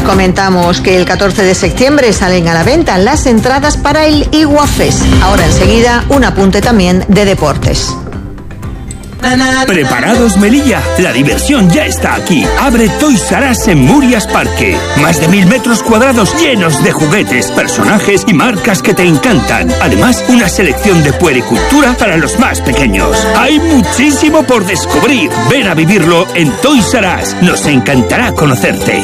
comentamos que el 14 de septiembre salen a la venta las entradas para el Iguafest. Ahora enseguida un apunte también de deportes. ¿Preparados, Melilla? La diversión ya está aquí. Abre Toys R Us en Murias Parque. Más de 1000 metros cuadrados llenos de juguetes, personajes y marcas que te encantan. Además, una selección de puericultura para los más pequeños. Hay muchísimo por descubrir. Ven a vivirlo en Toys R Us. Nos encantará conocerte.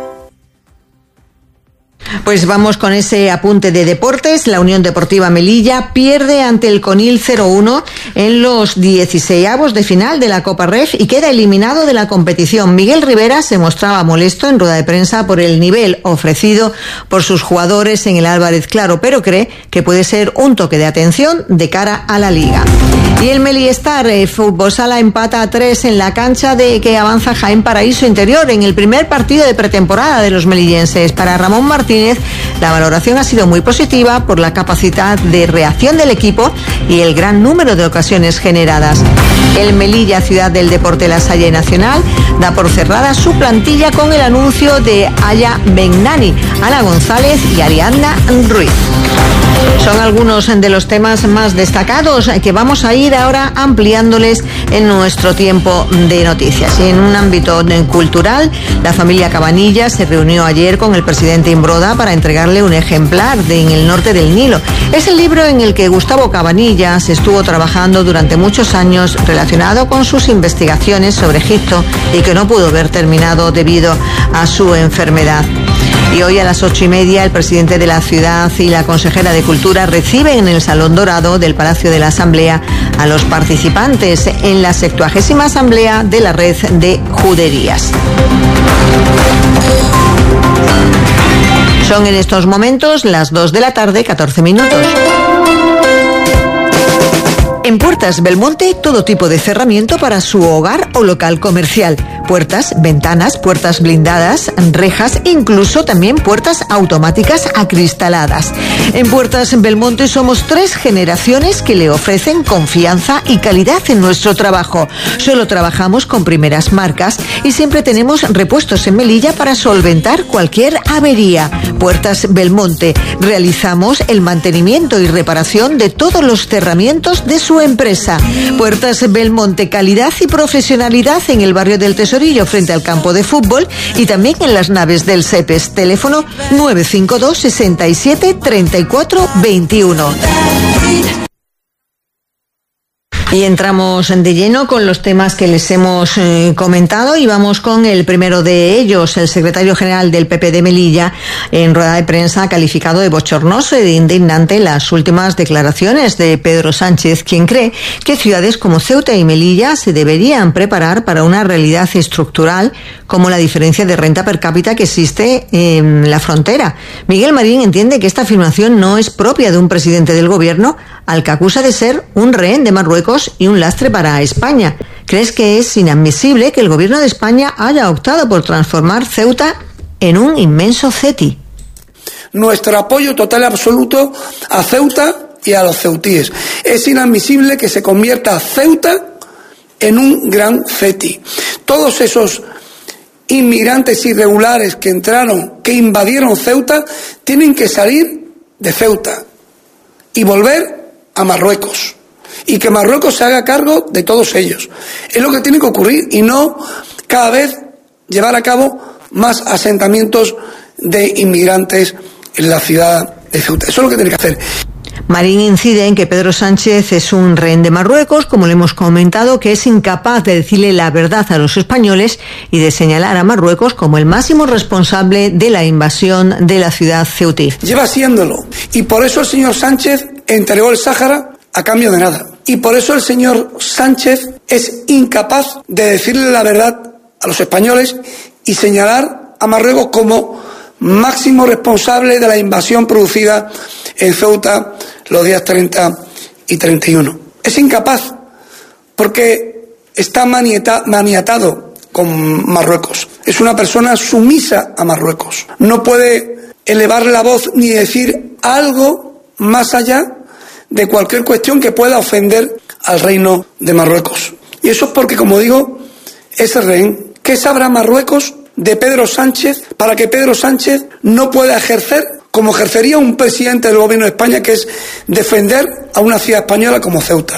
Pues vamos con ese apunte de deportes. La Unión Deportiva Melilla pierde ante el Conil 0-1 en los 16avos de final de la Copa Ref y queda eliminado de la competición. Miguel Rivera se mostraba molesto en rueda de prensa por el nivel ofrecido por sus jugadores en el Álvarez Claro, pero cree que puede ser un toque de atención de cara a la Liga. Y el Meliestar Fútbol Sala empata a 3 en la cancha de que avanza Jaén Paraíso Interior en el primer partido de pretemporada de los melillenses. Para Ramón Martínez, la valoración ha sido muy positiva por la capacidad de reacción del equipo y el gran número de ocasiones generadas. El Melilla, ciudad del deporte La Salle Nacional, da por cerrada su plantilla con el anuncio de Aya Bennani, Ana González y Ariadna Ruiz. Son algunos de los temas más destacados que vamos a ir ahora ampliándoles en nuestro tiempo de noticias. Y en un ámbito cultural, la familia Cabanillas se reunió ayer con el presidente Imbroda para entregarle un ejemplar de En el norte del Nilo. Es el libro en el que Gustavo Cabanillas estuvo trabajando durante muchos años relacionado con sus investigaciones sobre Egipto y que no pudo ver terminado debido a su enfermedad. Y hoy a las 8:30 el presidente de la ciudad y la consejera de Cultura reciben en el Salón Dorado del Palacio de la Asamblea a los participantes en la 70ª Asamblea de la Red de Juderías. Son en estos momentos las 2 de la tarde, 14 minutos. En Puertas Belmonte, todo tipo de cerramiento para su hogar o local comercial. Puertas, ventanas, puertas blindadas, rejas, incluso también puertas automáticas acristaladas. En Puertas Belmonte somos 3 generaciones que le ofrecen confianza y calidad en nuestro trabajo. Solo trabajamos con primeras marcas y siempre tenemos repuestos en Melilla para solventar cualquier avería. Puertas Belmonte. Realizamos el mantenimiento y reparación de todos los cerramientos de su empresa. Puertas Belmonte, calidad y profesionalidad en el barrio del Tesorillo frente al campo de fútbol y también en las naves del SEPES. Teléfono 952 67 34 21. Y entramos de lleno con los temas que les hemos comentado y vamos con el primero de ellos. El secretario general del PP de Melilla, en rueda de prensa, ha calificado de bochornoso y de indignante las últimas declaraciones de Pedro Sánchez, quien cree que ciudades como Ceuta y Melilla se deberían preparar para una realidad estructural como la diferencia de renta per cápita que existe en la frontera. Miguel Marín entiende que esta afirmación no es propia de un presidente del gobierno al que acusa de ser un rehén de Marruecos y un lastre para España. ¿Crees que es inadmisible que el gobierno de España haya optado por transformar Ceuta en un inmenso CETI? Nuestro apoyo total y absoluto a Ceuta y a los ceutíes. Es inadmisible que se convierta Ceuta en un gran CETI. Todos esos inmigrantes irregulares que entraron, que invadieron Ceuta, tienen que salir de Ceuta y volver a Marruecos. Y que Marruecos se haga cargo de todos ellos. Es lo que tiene que ocurrir y no cada vez llevar a cabo más asentamientos de inmigrantes en la ciudad de Ceuta. Eso es lo que tiene que hacer. Marín incide en que Pedro Sánchez es un rehén de Marruecos, como le hemos comentado, que es incapaz de decirle la verdad a los españoles y de señalar a Marruecos como el máximo responsable de la invasión de la ciudad ceutí. Lleva siéndolo. Y por eso el señor Sánchez entregó el Sáhara a cambio de nada. Y por eso el señor Sánchez es incapaz de decirle la verdad a los españoles y señalar a Marruecos como máximo responsable de la invasión producida en Ceuta los días 30 y 31. Es incapaz porque está maniatado con Marruecos. Es una persona sumisa a Marruecos. No puede elevar la voz ni decir algo más allá de cualquier cuestión que pueda ofender al reino de Marruecos. Y eso es porque, como digo, es el rehén. ¿Qué sabrá Marruecos de Pedro Sánchez para que Pedro Sánchez no pueda ejercer como ejercería un presidente del Gobierno de España, que es defender a una ciudad española como Ceuta.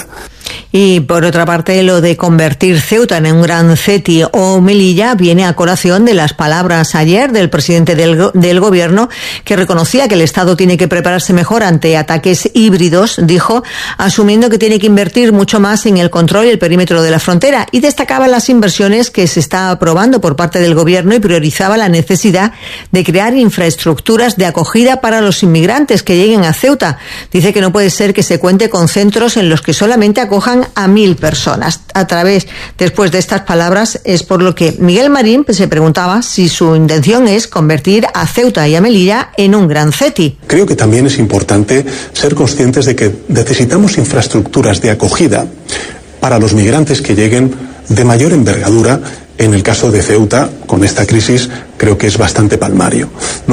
Y por otra parte, lo de convertir Ceuta en un gran Ceti o Melilla viene a colación de las palabras ayer del presidente del Gobierno, que reconocía que el Estado tiene que prepararse mejor ante ataques híbridos, dijo, asumiendo que tiene que invertir mucho más en el control y el perímetro de la frontera, y destacaba las inversiones que se está aprobando por parte del Gobierno y priorizaba la necesidad de crear infraestructuras de acogida para los inmigrantes que lleguen a Ceuta. Dice que no puede ser que se cuente con centros en los que solamente acojan a 1.000 personas. Después de estas palabras, es por lo que Miguel Marín se preguntaba si su intención es convertir a Ceuta y a Melilla en un gran Ceti. Creo que también es importante ser conscientes de que necesitamos infraestructuras de acogida para los migrantes que lleguen de mayor envergadura. En el caso de Ceuta, con esta crisis, creo que es bastante palmario.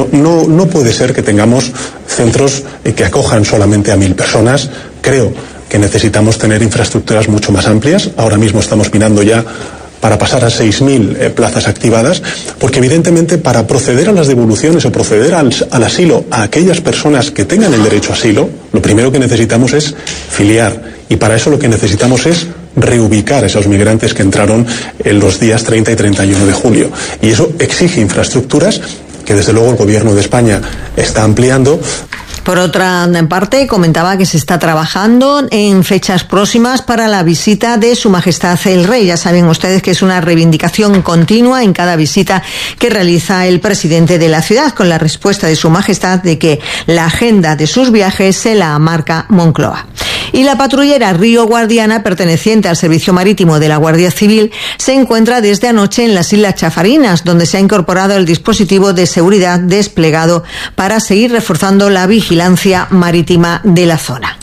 No puede ser que tengamos centros que acojan solamente a 1.000 personas. Creo que necesitamos tener infraestructuras mucho más amplias. Ahora mismo estamos mirando ya para pasar a 6.000 plazas activadas, porque evidentemente para proceder a las devoluciones o proceder al asilo a aquellas personas que tengan el derecho a asilo, lo primero que necesitamos es filiar, y para eso lo que necesitamos es reubicar a esos migrantes que entraron en los días 30 y 31 de julio. Y eso exige infraestructuras que desde luego el Gobierno de España está ampliando. Por otra parte, comentaba que se está trabajando en fechas próximas para la visita de Su Majestad el Rey. Ya saben ustedes que es una reivindicación continua en cada visita que realiza el presidente de la ciudad, con la respuesta de Su Majestad de que la agenda de sus viajes se la marca Moncloa. Y la patrullera Río Guardiana, perteneciente al Servicio Marítimo de la Guardia Civil, se encuentra desde anoche en las Islas Chafarinas, donde se ha incorporado el dispositivo de seguridad desplegado para seguir reforzando la vigilancia marítima de la zona.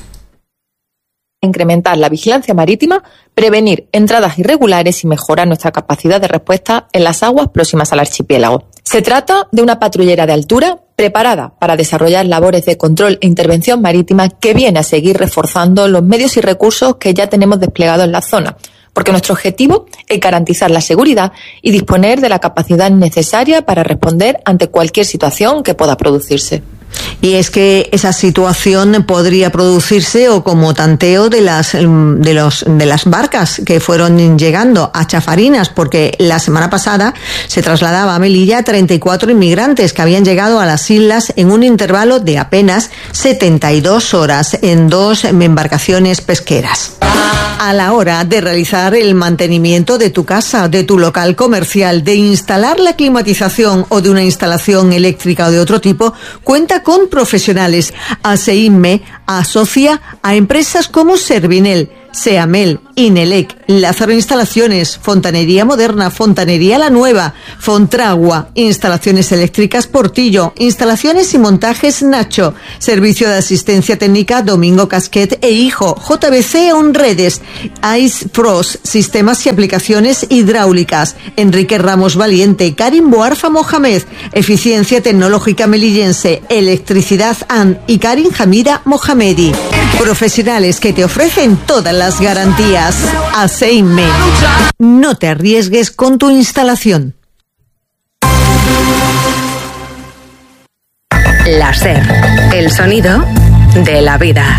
Incrementar la vigilancia marítima, prevenir entradas irregulares y mejorar nuestra capacidad de respuesta en las aguas próximas al archipiélago. Se trata de una patrullera de altura preparada para desarrollar labores de control e intervención marítima que viene a seguir reforzando los medios y recursos que ya tenemos desplegados en la zona, porque nuestro objetivo es garantizar la seguridad y disponer de la capacidad necesaria para responder ante cualquier situación que pueda producirse. Y es que esa situación podría producirse o como tanteo de las barcas que fueron llegando a Chafarinas, porque la semana pasada se trasladaba a Melilla 34 inmigrantes que habían llegado a las islas en un intervalo de apenas 72 horas en 2 embarcaciones pesqueras. A la hora de realizar el mantenimiento de tu casa, de tu local comercial, de instalar la climatización o de una instalación eléctrica o de otro tipo, cuenta con profesionales. ASEINME asocia a empresas como Servinel, Seamel, Inelec, Lázaro Instalaciones, Fontanería Moderna, Fontanería La Nueva, Fontragua, Instalaciones Eléctricas Portillo, Instalaciones y Montajes Nacho, Servicio de Asistencia Técnica Domingo Casquet e Hijo, JBC Onredes, Ice Frost, Sistemas y Aplicaciones Hidráulicas, Enrique Ramos Valiente, Karim Boarfa Mohamed, Eficiencia Tecnológica Melillense, Electricidad AN y Karim Hamida Mohamedi. Profesionales que te ofrecen todas las garantías. ASEINME. No te arriesgues con tu instalación. La SER, el sonido de la vida.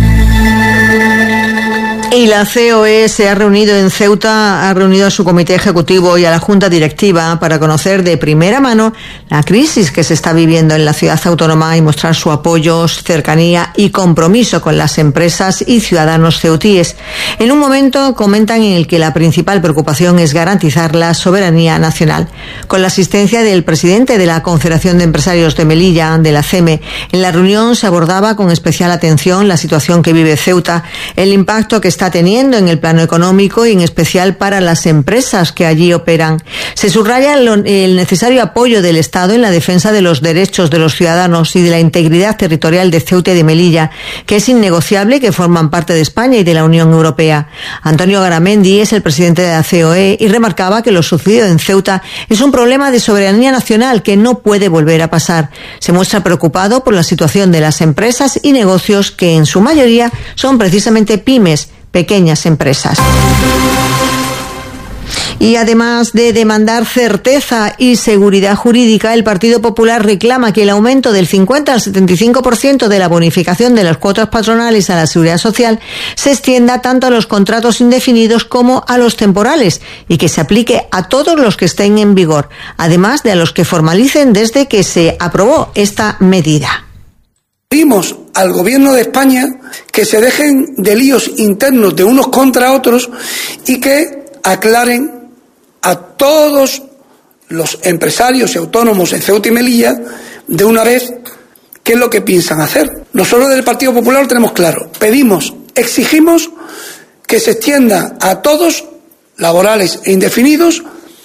Y la COE se ha reunido en Ceuta, ha reunido a su comité ejecutivo y a la junta directiva para conocer de primera mano la crisis que se está viviendo en la ciudad autónoma y mostrar su apoyo, cercanía y compromiso con las empresas y ciudadanos ceutíes. En un momento comentan en el que la principal preocupación es garantizar la soberanía nacional. Con la asistencia del presidente de la Confederación de Empresarios de Melilla, de la CEME, en la reunión se abordaba con especial atención la situación que vive Ceuta, el impacto que está teniendo en el plano económico y en especial para las empresas que allí operan. Se subraya el necesario apoyo del Estado en la defensa de los derechos de los ciudadanos y de la integridad territorial de Ceuta y de Melilla, que es innegociable y que forman parte de España y de la Unión Europea. Antonio Garamendi es el presidente de la COE y remarcaba que lo sucedido en Ceuta es un problema de soberanía nacional que no puede volver a pasar. Se muestra preocupado por la situación de las empresas y negocios que en su mayoría son precisamente pymes, pequeñas empresas. Y además de demandar certeza y seguridad jurídica, el Partido Popular reclama que el aumento del 50 al 75% de la bonificación de las cuotas patronales a la Seguridad Social se extienda tanto a los contratos indefinidos como a los temporales y que se aplique a todos los que estén en vigor, además de a los que formalicen desde que se aprobó esta medida. Pedimos al Gobierno de España que se dejen de líos internos de unos contra otros y que aclaren a todos los empresarios y autónomos en Ceuta y Melilla de una vez qué es lo que piensan hacer. Nosotros del Partido Popular lo tenemos claro. Pedimos, exigimos que se extienda a todos, laborales e indefinidos,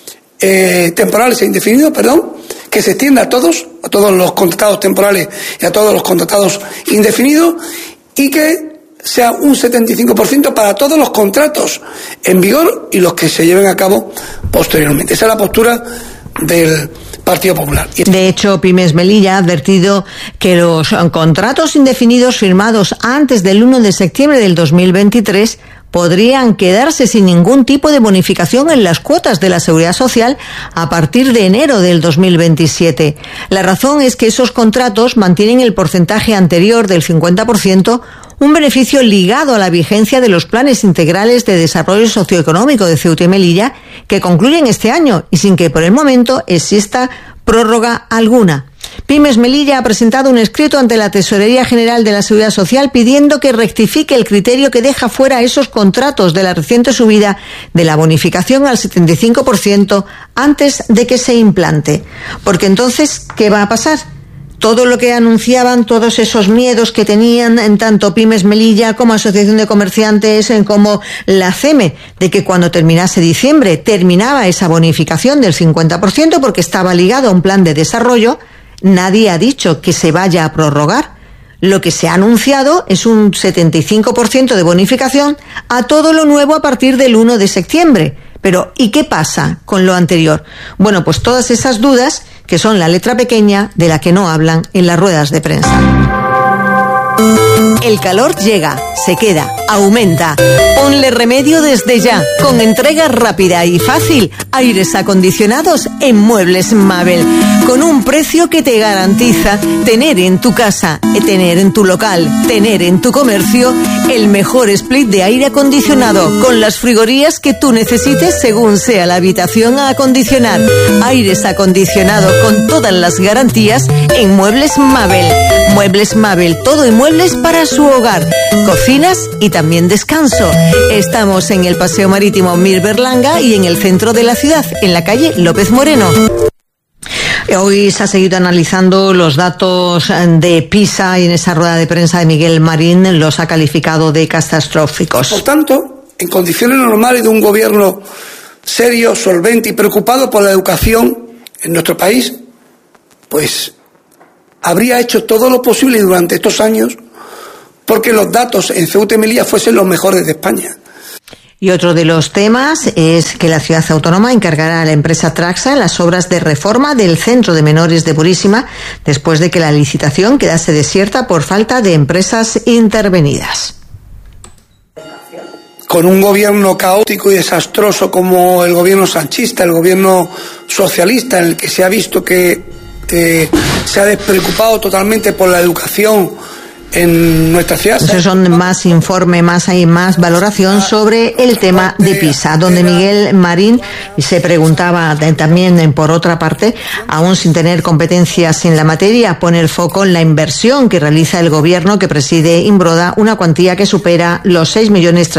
temporales e indefinidos, que se extienda a todos los contratados temporales y a todos los contratados indefinidos, y que sea un 75% para todos los contratos en vigor y los que se lleven a cabo posteriormente. Esa es la postura del Partido Popular. De hecho, Pymes Melilla ha advertido que los contratos indefinidos firmados antes del 1 de septiembre del 2023 podrían quedarse sin ningún tipo de bonificación en las cuotas de la Seguridad Social a partir de enero del 2027. La razón es que esos contratos mantienen el porcentaje anterior del 50%, un beneficio ligado a la vigencia de los planes integrales de desarrollo socioeconómico de Ceuta y Melilla, que concluyen este año y sin que por el momento exista prórroga alguna. Pymes Melilla ha presentado un escrito ante la Tesorería General de la Seguridad Social pidiendo que rectifique el criterio que deja fuera esos contratos de la reciente subida de la bonificación al 75% antes de que se implante. Porque entonces, ¿qué va a pasar? Todo lo que anunciaban, todos esos miedos que tenían en tanto Pymes Melilla como Asociación de Comerciantes como la CEME, de que cuando terminase diciembre terminaba esa bonificación del 50% porque estaba ligado a un plan de desarrollo, nadie ha dicho que se vaya a prorrogar. Lo que se ha anunciado es un 75% de bonificación a todo lo nuevo a partir del 1 de septiembre. Pero, ¿y qué pasa con lo anterior? Bueno, pues todas esas dudas que son la letra pequeña de la que no hablan en las ruedas de prensa. El calor llega, se queda, aumenta. Ponle remedio desde ya, con entrega rápida y fácil. Aires acondicionados en Muebles Mabel, con un precio que te garantiza tener en tu casa, tener en tu local, tener en tu comercio el mejor split de aire acondicionado, con las frigorías que tú necesites según sea la habitación a acondicionar. Aires acondicionados con todas las garantías en Muebles Mabel. Muebles Mabel, todo en muebles para su hogar, cocinas y también descanso. Estamos en el Paseo Marítimo Mir Berlanga y en el centro de la ciudad, en la calle López Moreno. Hoy se ha seguido analizando los datos de PISA y en esa rueda de prensa de Miguel Marín los ha calificado de catastróficos. Por tanto, en condiciones normales de un gobierno serio, solvente y preocupado por la educación en nuestro país, pues habría hecho todo lo posible durante estos años porque los datos en Ceuta y Melilla fuesen los mejores de España. Y otro de los temas es que la ciudad autónoma encargará a la empresa Traxa las obras de reforma del centro de menores de Purísima después de que la licitación quedase desierta por falta de empresas intervenidas. Con un gobierno caótico y desastroso como el gobierno sanchista, el gobierno socialista, en el que se ha visto que se ha despreocupado totalmente por la educación en nuestra ciudad. Esos son más informe, más valoración sobre el tema de PISA, donde Miguel Marín se preguntaba también, por otra parte, aún sin tener competencias en la materia, pone el foco en la inversión que realiza el gobierno que preside Imbroda, una cuantía que supera los 6.300.000